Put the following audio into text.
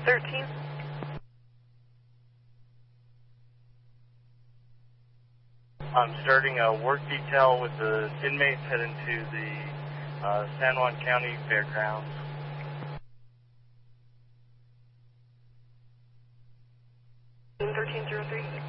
13. I'm starting a work detail with the inmates heading to the San Juan County Fairgrounds. 1303.